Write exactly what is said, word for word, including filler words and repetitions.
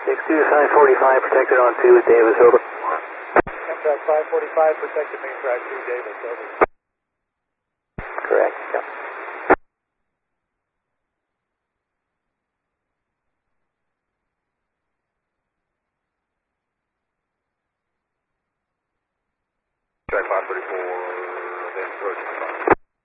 six two five forty-five, protected on two with Davis, over. Amtrak five forty-five, protected main track two, Davis, over. Correct, yep.